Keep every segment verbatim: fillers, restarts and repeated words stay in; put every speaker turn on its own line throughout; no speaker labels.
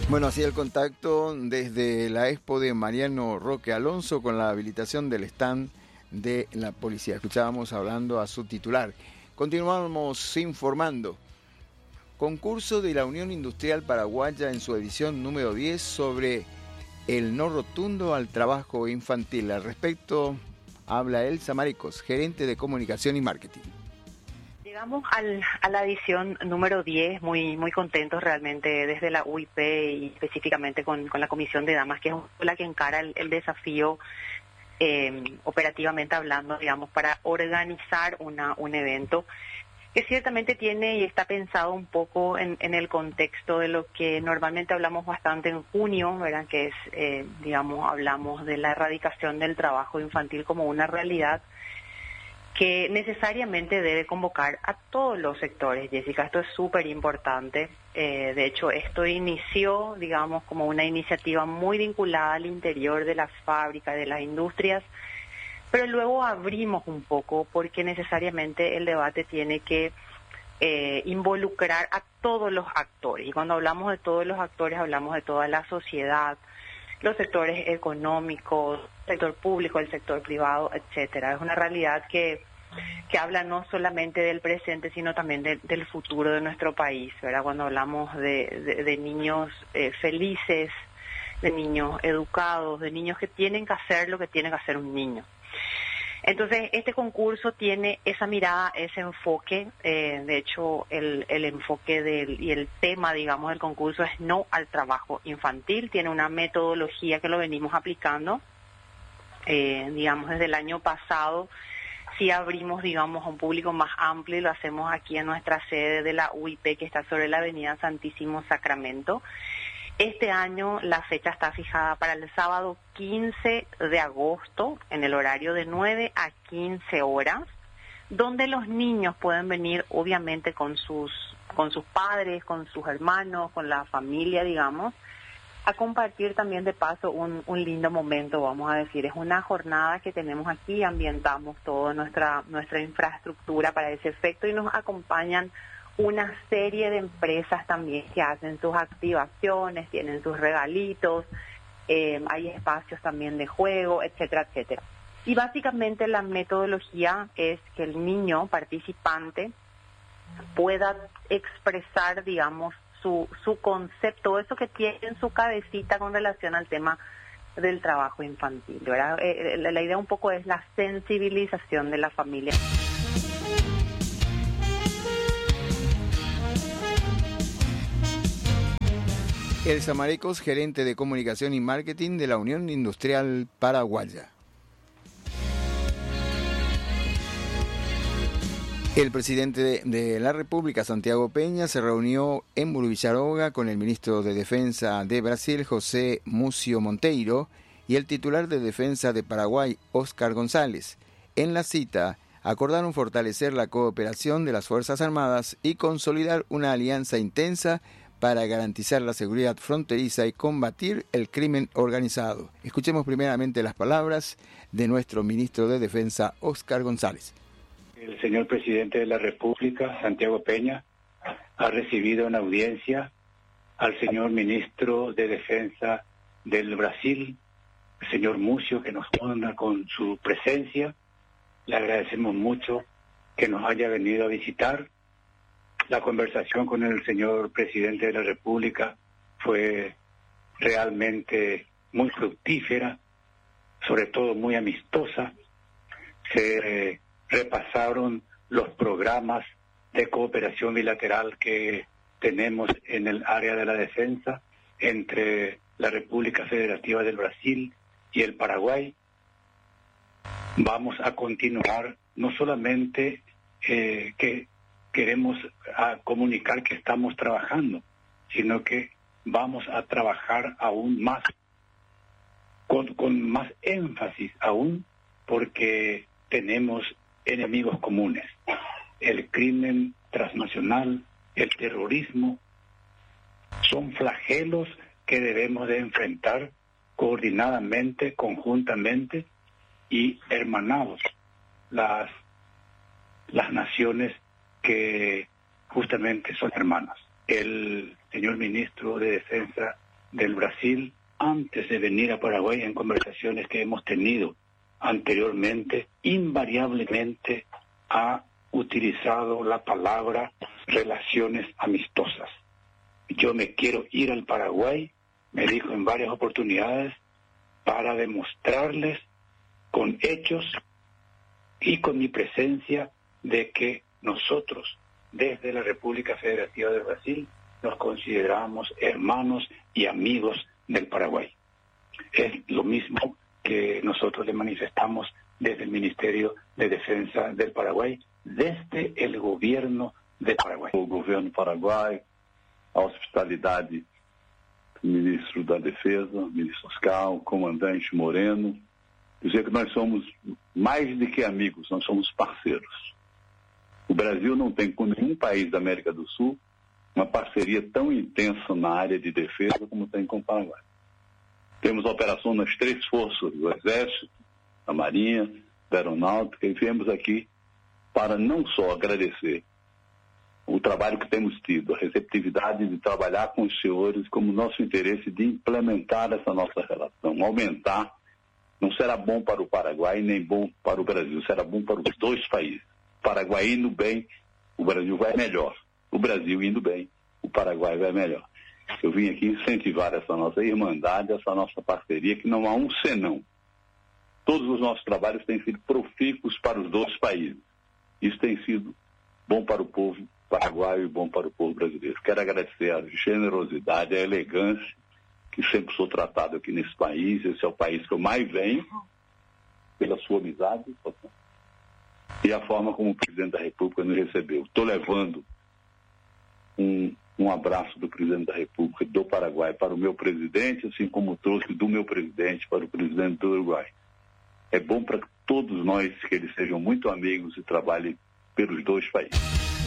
Bueno, así el contacto desde la expo de Mariano Roque Alonso con la habilitación del stand de la policía. Escuchábamos hablando a su titular. Continuamos informando. Concurso de la Unión Industrial Paraguaya en su edición número diez sobre el no rotundo al trabajo infantil. Al respecto habla Elsa Maricos, gerente de comunicación y marketing.
Llegamos al, a la edición número diez, muy muy contentos realmente desde la U I P y específicamente con, con la Comisión de Damas, que es la que encara el, el desafío eh, operativamente hablando, digamos, para organizar una un evento que ciertamente tiene y está pensado un poco en, en el contexto de lo que normalmente hablamos bastante en junio, ¿verdad? Que es, eh, digamos, hablamos de la erradicación del trabajo infantil como una realidad que necesariamente debe convocar a todos los sectores, Jessica. Esto es súper importante. Eh, de hecho, esto inició, digamos, como una iniciativa muy vinculada al interior de las fábricas, de las industrias, pero luego abrimos un poco porque necesariamente el debate tiene que eh, involucrar a todos los actores. Y cuando hablamos de todos los actores, hablamos de toda la sociedad, los sectores económicos, el sector público, el sector privado, etcétera. Es una realidad que, que habla no solamente del presente, sino también de, del futuro de nuestro país, ¿verdad? Cuando hablamos de, de, de niños eh, felices, de niños educados, de niños que tienen que hacer lo que tiene que hacer un niño. Entonces, este concurso tiene esa mirada, ese enfoque. Eh, de hecho, el, el enfoque del, y el tema, digamos, del concurso es no al trabajo infantil. Tiene una metodología que lo venimos aplicando, eh, digamos, desde el año pasado. Sí abrimos, digamos, a un público más amplio y lo hacemos aquí en nuestra sede de la U I P, que está sobre la avenida Santísimo Sacramento. Este año la fecha está fijada para el sábado quince de agosto en el horario de nueve a quince horas, donde los niños pueden venir obviamente con sus con sus padres, con sus hermanos, con la familia, digamos, a compartir también de paso un, un lindo momento, vamos a decir. Es una jornada que tenemos aquí, ambientamos toda nuestra nuestra infraestructura para ese efecto y nos acompañan una serie de empresas también que hacen sus activaciones, tienen sus regalitos, eh, hay espacios también de juego, etcétera, etcétera. Y básicamente la metodología es que el niño participante pueda expresar, digamos, su, su concepto, eso que tiene en su cabecita con relación al tema del trabajo infantil, ¿verdad? Eh, la, la idea un poco es la sensibilización de la familia.
Elsa Maricos, gerente de comunicación y marketing de la Unión Industrial Paraguaya. El presidente de, de la República, Santiago Peña, se reunió en Burvillaroga con el ministro de Defensa de Brasil, José Múcio Monteiro, y el titular de Defensa de Paraguay, Óscar González. En la cita, acordaron fortalecer la cooperación de las Fuerzas Armadas y consolidar una alianza intensa para garantizar la seguridad fronteriza y combatir el crimen organizado. Escuchemos primeramente las palabras de nuestro ministro de Defensa, Óscar González.
El señor presidente de la República, Santiago Peña, ha recibido en audiencia al señor ministro de Defensa del Brasil, el señor Múcio, que nos honra con su presencia. Le agradecemos mucho que nos haya venido a visitar. La conversación con el señor presidente de la República fue realmente muy fructífera, sobre todo muy amistosa. Se eh, repasaron los programas de cooperación bilateral que tenemos en el área de la defensa entre la República Federativa del Brasil y el Paraguay. Vamos a continuar, no solamente eh, que queremos a comunicar que estamos trabajando, sino que vamos a trabajar aún más, con, con más énfasis aún, porque tenemos enemigos comunes. El crimen transnacional, el terrorismo, son flagelos que debemos de enfrentar coordinadamente, conjuntamente y hermanados, las, las naciones que justamente son hermanas. El señor ministro de Defensa del Brasil, antes de venir a Paraguay, en conversaciones que hemos tenido anteriormente, invariablemente ha utilizado la palabra relaciones amistosas. Yo me quiero ir al Paraguay, me dijo en varias oportunidades, para demostrarles con hechos y con mi presencia de que nosotros, desde la República Federativa de Brasil, nos consideramos hermanos y amigos del Paraguay. Es lo mismo que nosotros le manifestamos desde el Ministerio de Defensa del Paraguay, desde el gobierno de Paraguay.
O governo paraguai, a hospitalidade do ministro da Defesa, ministro Oscar, o comandante Moreno, dizer que nós somos mais do que amigos, nós somos parceiros. O Brasil não tem com nenhum país da América do Sul uma parceria tão intensa na área de defesa como tem com o Paraguai. Temos operação nas três forças do Exército, da Marinha, da Aeronáutica, e viemos aqui para não só agradecer o trabalho que temos tido, a receptividade de trabalhar com os senhores, como nosso interesse de implementar essa nossa relação, aumentar. Não será bom para o Paraguai nem bom para o Brasil, será bom para os dois países. O Paraguai indo bem, o Brasil vai melhor. O Brasil indo bem, o Paraguai vai melhor. Eu vim aqui incentivar essa nossa irmandade, essa nossa parceria, que não há um senão. Todos os nossos trabalhos têm sido profícuos para os dois países. Isso tem sido bom para o povo paraguaio e bom para o povo brasileiro. Quero agradecer a generosidade, a elegância, que sempre sou tratado aqui nesse país. Esse é o país que eu mais venho, pela sua amizade, e a forma como o presidente da República nos recebeu. Estou levando um, um abraço do presidente da República do Paraguai para o meu presidente, assim como trouxe do meu presidente para o presidente do Uruguai. É bom para todos nós que eles sejam muito amigos e trabalhem pelos dois países.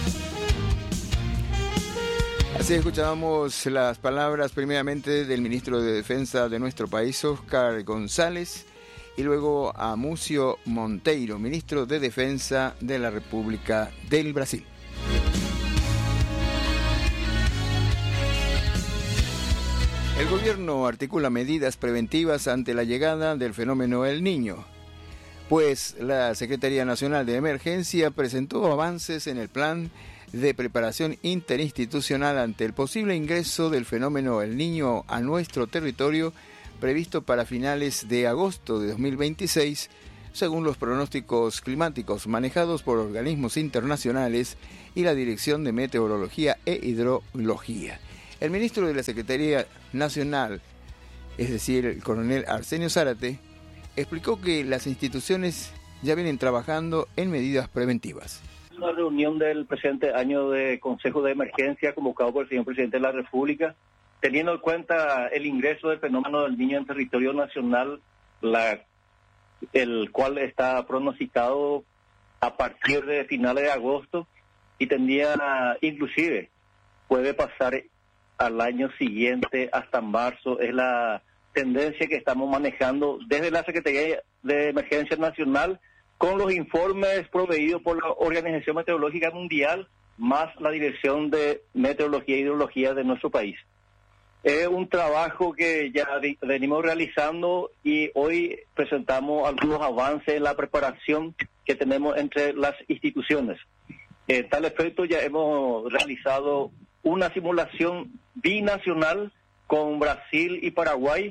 Así escuchábamos las palabras primeramente del ministro de Defensa de nuestro país, Oscar González, y luego a Múcio Monteiro, ministro de Defensa de la República del Brasil. El gobierno articula medidas preventivas ante la llegada del fenómeno El Niño, pues la Secretaría Nacional de Emergencia presentó avances en el plan de preparación interinstitucional ante el posible ingreso del fenómeno El Niño a nuestro territorio, previsto para finales de agosto de dos mil veintiséis, según los pronósticos climáticos manejados por organismos internacionales y la Dirección de Meteorología e Hidrología. El ministro de la Secretaría Nacional, es decir, el coronel Arsenio Zárate, explicó que las instituciones ya vienen trabajando en medidas preventivas.
Una reunión del presente año de Consejo de Emergencia convocado por el señor presidente de la República, teniendo en cuenta el ingreso del fenómeno del Niño en territorio nacional, la, el cual está pronosticado a partir de finales de agosto y tendría, inclusive, puede pasar al año siguiente hasta marzo. Es la tendencia que estamos manejando desde la Secretaría de Emergencia Nacional, con los informes proveídos por la Organización Meteorológica Mundial, más la Dirección de Meteorología e Hidrología de nuestro país. Es un trabajo que ya venimos realizando y hoy presentamos algunos avances en la preparación que tenemos entre las instituciones. En tal efecto, ya hemos realizado una simulación binacional con Brasil y Paraguay,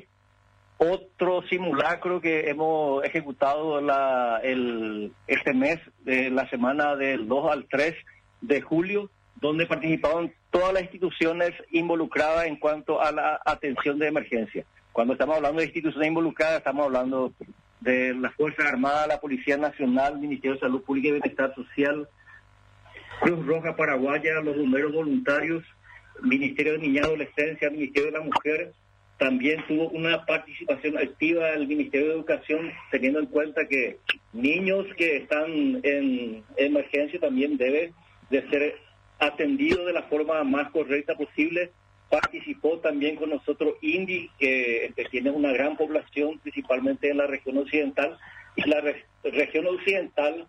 otro simulacro que hemos ejecutado la, el, este mes, de la semana del dos al tres de julio, donde participaron todas las instituciones involucradas en cuanto a la atención de emergencia. Cuando estamos hablando de instituciones involucradas, estamos hablando de las Fuerzas Armadas, la Policía Nacional, Ministerio de Salud Pública y Bienestar Social, Cruz Roja Paraguaya, los bomberos voluntarios, Ministerio de Niñez y Adolescencia, Ministerio de la Mujer. También tuvo una participación activa el Ministerio de Educación, teniendo en cuenta que niños que están en emergencia también deben de ser atendidos de la forma más correcta posible. Participó también con nosotros INDI, que, que tiene una gran población, principalmente en la región occidental, y la re, región occidental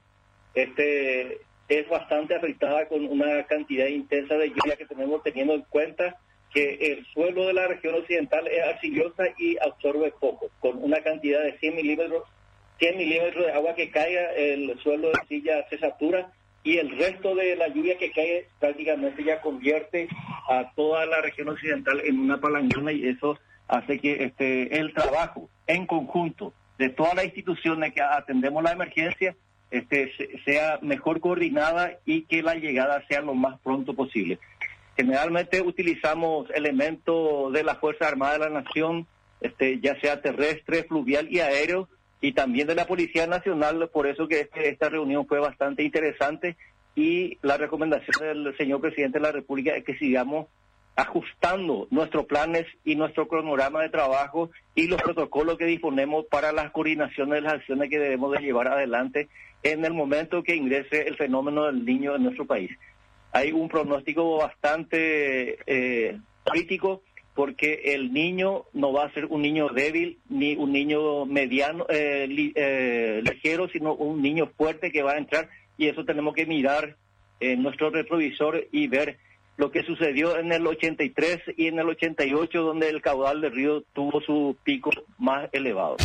este es bastante afectada con una cantidad intensa de lluvia que tenemos, teniendo en cuenta que el suelo de la región occidental es arcillosa y absorbe poco, con una cantidad de cien milímetros, cien milímetros de agua que caiga, el suelo de Silla se satura y el resto de la lluvia que cae prácticamente ya convierte a toda la región occidental en una palangana, y eso hace que este el trabajo en conjunto de todas las instituciones que atendemos la emergencia este sea mejor coordinada y que la llegada sea lo más pronto posible. Generalmente utilizamos elementos de la Fuerza Armada de la Nación, este, ya sea terrestre, fluvial y aéreo, y también de la Policía Nacional, por eso que este, esta reunión fue bastante interesante, y la recomendación del señor Presidente de la República es que sigamos ajustando nuestros planes y nuestro cronograma de trabajo y los protocolos que disponemos para las coordinaciones de las acciones que debemos de llevar adelante en el momento que ingrese el fenómeno del Niño en nuestro país. Hay un pronóstico bastante eh, crítico, porque el niño no va a ser un niño débil ni un niño mediano, eh, li, eh, ligero, sino un niño fuerte que va a entrar, y eso tenemos que mirar en nuestro retrovisor y ver lo que sucedió en el ochenta y tres y en el ochenta y ocho, donde el caudal del río tuvo su pico más elevado.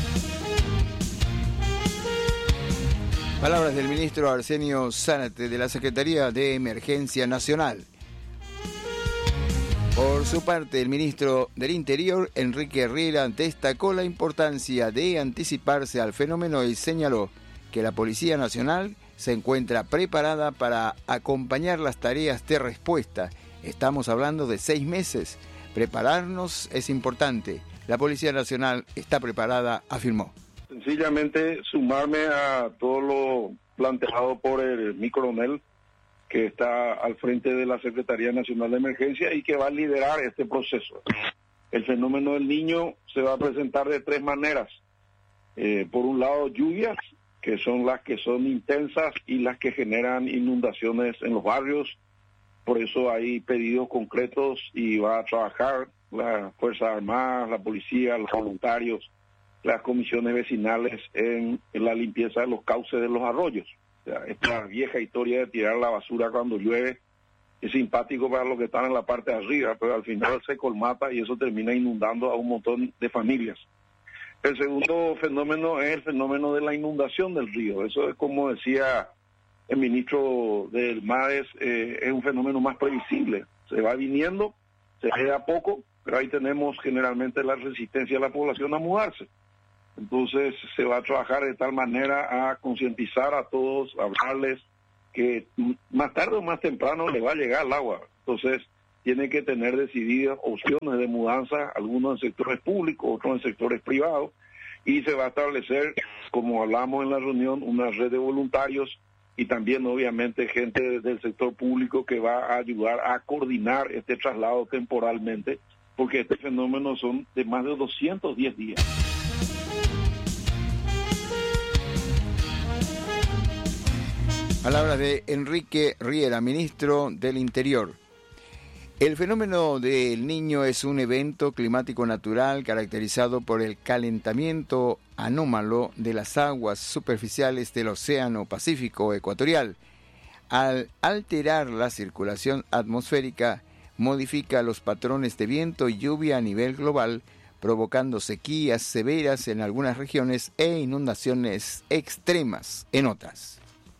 Palabras del ministro Arsenio Zárate de la Secretaría de Emergencia Nacional. Por su parte, el ministro del Interior, Enrique Riera, destacó la importancia de anticiparse al fenómeno y señaló que la Policía Nacional se encuentra preparada para acompañar las tareas de respuesta. Estamos hablando de seis meses. Prepararnos es importante. La Policía Nacional está preparada, afirmó.
Sencillamente sumarme a todo lo planteado por el mi coronel, que está al frente de la Secretaría Nacional de Emergencia y que va a liderar este proceso. El fenómeno del Niño se va a presentar de tres maneras. Eh, por un lado, lluvias, que son las que son intensas y las que generan inundaciones en los barrios. Por eso hay pedidos concretos y va a trabajar las Fuerzas Armadas, la policía, los voluntarios, las comisiones vecinales en, en la limpieza de los cauces de los arroyos. O sea, esta vieja historia de tirar la basura cuando llueve es simpático para los que están en la parte de arriba, pero al final se colmata y eso termina inundando a un montón de familias. El segundo fenómeno es el fenómeno de la inundación del río. Eso es, como decía el ministro del MADES, eh, es un fenómeno más previsible. Se va viniendo, se ve a poco, pero ahí tenemos generalmente la resistencia de la población a mudarse. Entonces se va a trabajar de tal manera a concientizar a todos, a hablarles que más tarde o más temprano le va a llegar el agua. Entonces tiene que tener decididas opciones de mudanza, algunos en sectores públicos, otros en sectores privados, y se va a establecer, como hablamos en la reunión, una red de voluntarios y también obviamente gente del sector público que va a ayudar a coordinar este traslado temporalmente, porque este fenómeno son de más de doscientos diez días.
Palabras de Enrique Riera, ministro del Interior. El fenómeno del Niño es un evento climático natural caracterizado por el calentamiento anómalo de las aguas superficiales del Océano Pacífico ecuatorial. Al alterar la circulación atmosférica, modifica los patrones de viento y lluvia a nivel global, provocando sequías severas en algunas regiones e inundaciones extremas en otras.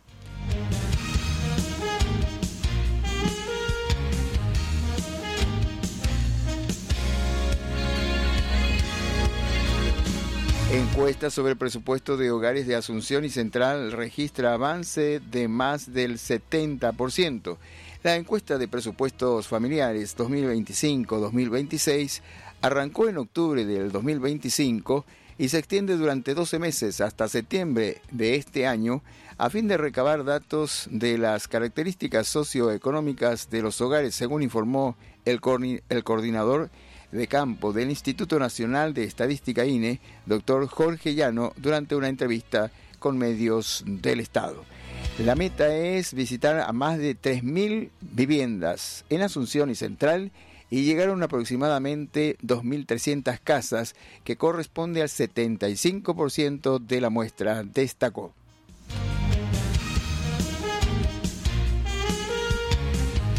Encuesta sobre el presupuesto de hogares de Asunción y Central registra avance de más del setenta por ciento. La encuesta de presupuestos familiares dos mil veinticinco dos mil veintiséis arrancó en octubre del dos mil veinticinco y se extiende durante doce meses hasta septiembre de este año a fin de recabar datos de las características socioeconómicas de los hogares, según informó el, coordi- el coordinador de campo del Instituto Nacional de Estadística I N E, doctor Jorge Llano, durante una entrevista con medios del Estado. La meta es visitar a más de tres mil viviendas en Asunción y Central y llegaron aproximadamente dos mil trescientas casas, que corresponde al setenta y cinco por ciento de la muestra, destacó.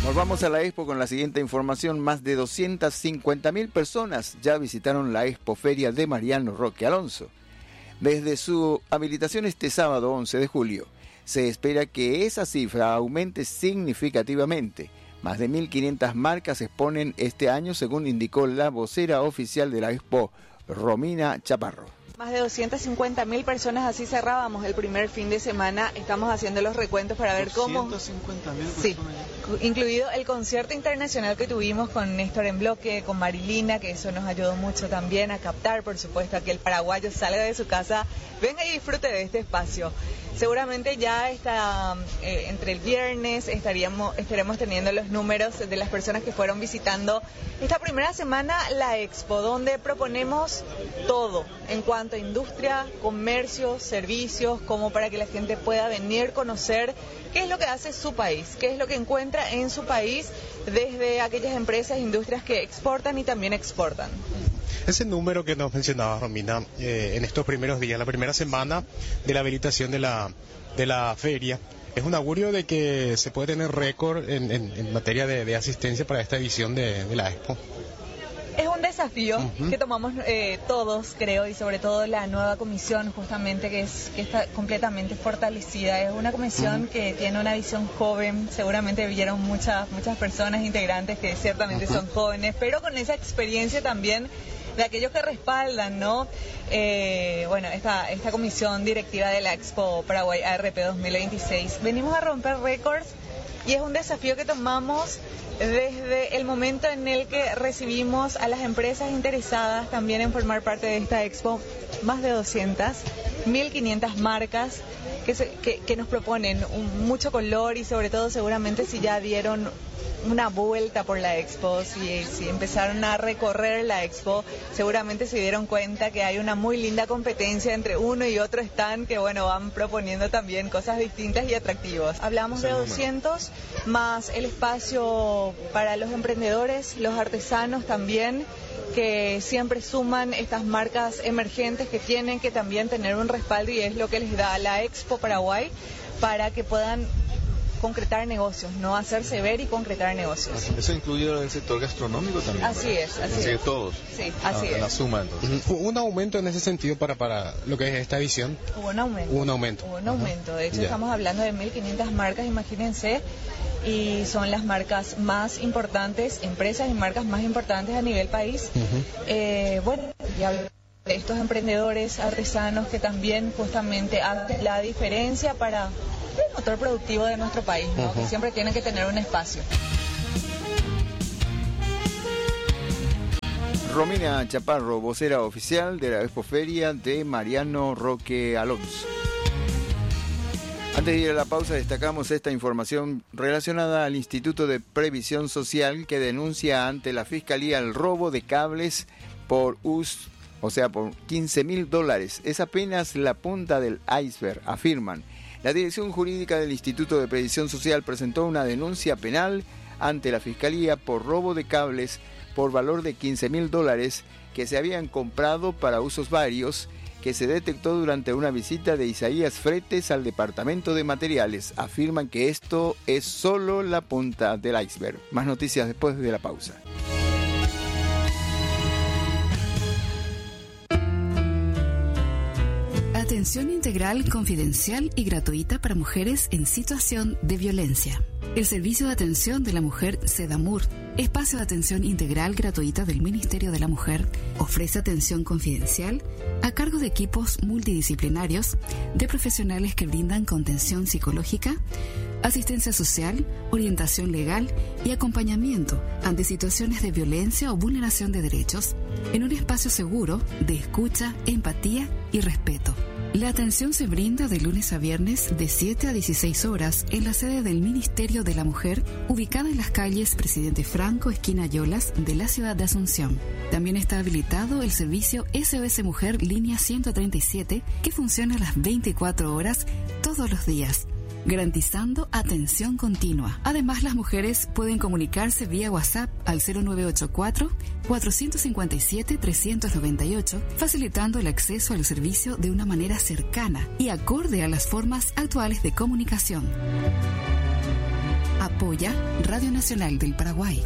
Volvamos a la Expo con la siguiente información. Más de doscientas cincuenta mil personas ya visitaron la Expoferia de Mariano Roque Alonso. Desde su habilitación este sábado once de julio, se espera que esa cifra aumente significativamente. Más de mil quinientas marcas exponen este año, según indicó la vocera oficial de la Expo, Romina Chaparro.
Más de doscientas cincuenta mil personas, así cerrábamos el primer fin de semana. Estamos haciendo los recuentos para ver cómo...
doscientas cincuenta mil
sí, incluido el concierto internacional que tuvimos con Néstor en bloque, con Marilina, que eso nos ayudó mucho también a captar, por supuesto, a que el paraguayo salga de su casa, venga y disfrute de este espacio. Seguramente ya está eh, entre el viernes estaríamos estaremos teniendo los números de las personas que fueron visitando esta primera semana la Expo, donde proponemos todo en cuanto a industria, comercio, servicios, como para que la gente pueda venir, conocer qué es lo que hace su país, qué es lo que encuentra en su país desde aquellas empresas e industrias que exportan y también exportan.
Ese número que nos mencionaba Romina, eh, en estos primeros días, la primera semana de la habilitación de la, de la feria, es un augurio de que se puede tener récord en, en, en materia de, de asistencia para esta edición de, de la Expo.
Es un desafío uh-huh. que tomamos eh, todos, creo, y sobre todo la nueva comisión, justamente, que es que está completamente fortalecida. Es una comisión uh-huh. que tiene una visión joven. Seguramente vieron muchas muchas personas integrantes que ciertamente uh-huh. son jóvenes, pero con esa experiencia también de aquellos que respaldan, ¿no? Eh, bueno, esta esta comisión directiva de la Expo Paraguay A R P dos mil veintiséis. Venimos a romper récords y es un desafío que tomamos desde el momento en el que recibimos a las empresas interesadas también en formar parte de esta Expo. Más de doscientas, mil quinientas marcas que, se, que, que nos proponen un, mucho color y sobre todo seguramente si ya dieron una vuelta por la Expo, si, si empezaron a recorrer la Expo, seguramente se dieron cuenta que hay una muy linda competencia entre uno y otro stand que, bueno, van proponiendo también cosas distintas y atractivas. Hablamos de doscientos, más el espacio para los emprendedores, los artesanos también, que siempre suman estas marcas emergentes que tienen que también tener un respaldo, y es lo que les da la Expo Paraguay para que puedan concretar negocios, no hacerse ver y concretar negocios.
¿Eso incluye el sector gastronómico también?
Así es, así es.
¿De todos?
Sí, así
ah,
es.
La suma, entonces.
¿Hubo un aumento en ese sentido para, para lo que es esta edición?
Hubo un aumento.
Hubo un aumento.
Hubo un aumento. De hecho,
Ya.
estamos hablando de mil quinientas marcas, imagínense, y son las marcas más importantes, empresas y marcas más importantes a nivel país.
Uh-huh.
Eh, bueno, y hablo de estos emprendedores, artesanos que también justamente hacen la diferencia para el motor productivo de nuestro país, ¿no? Uh-huh. Que siempre tienen que tener un espacio.
Romina Chaparro, vocera oficial de la Expoferia de Mariano Roque Alonso. Antes de ir a la pausa, destacamos esta información relacionada al Instituto de Previsión Social, que denuncia ante la Fiscalía el robo de cables por uso, o sea, por quince mil dólares. Es apenas la punta del iceberg, afirman. La Dirección Jurídica del Instituto de Previsión Social presentó una denuncia penal ante la Fiscalía por robo de cables por valor de quince mil dólares que se habían comprado para usos varios, que se detectó durante una visita de Isaías Fretes al Departamento de Materiales. Afirman que esto es solo la punta del iceberg. Más noticias después de la pausa.
Atención integral, confidencial y gratuita para mujeres en situación de violencia. El Servicio de Atención de la Mujer SEDAMUR, espacio de atención integral gratuita del Ministerio de la Mujer, ofrece atención confidencial a cargo de equipos multidisciplinarios de profesionales que brindan contención psicológica, asistencia social, orientación legal y acompañamiento ante situaciones de violencia o vulneración de derechos en un espacio seguro de escucha, empatía y respeto. La atención se brinda de lunes a viernes de siete a dieciséis horas en la sede del Ministerio de la Mujer, ubicada en las calles Presidente Franco, esquina Yolas, de la ciudad de Asunción. También está habilitado el servicio S O S Mujer línea ciento treinta y siete, que funciona a las veinticuatro horas todos los días, garantizando atención continua. Además, las mujeres pueden comunicarse vía WhatsApp al cero nueve ocho cuatro, cuatro cinco siete, tres nueve ocho, facilitando el acceso al servicio de una manera cercana y acorde a las formas actuales de comunicación. Apoya Radio Nacional del Paraguay.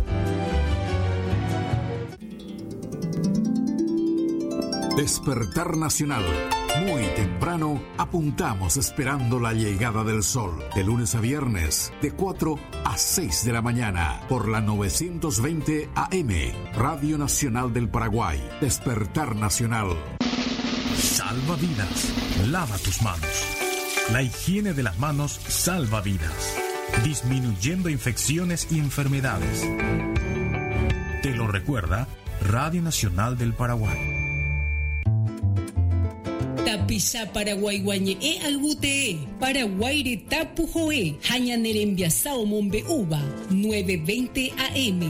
Despertar Nacional. Muy temprano apuntamos esperando la llegada del sol. De lunes a viernes, de cuatro a seis de la mañana, por la novecientos veinte A M, Radio Nacional del Paraguay. Despertar Nacional.
Salva vidas. Lava tus manos. La higiene de las manos salva vidas, disminuyendo infecciones y enfermedades. Te lo recuerda Radio Nacional del Paraguay.
Tapisa Paraguay guañe albute Paraguay tapu joe hañaner enviasao mombe uva nueve veinte A M.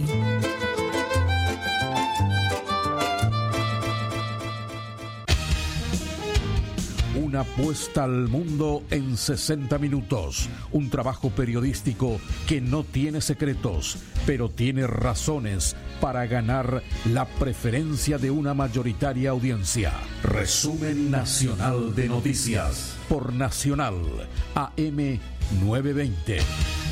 Una apuesta al mundo en sesenta minutos. Un trabajo periodístico que no tiene secretos, pero tiene razones para ganar la preferencia de una mayoritaria audiencia. Resumen nacional de noticias por Nacional A M novecientos veinte.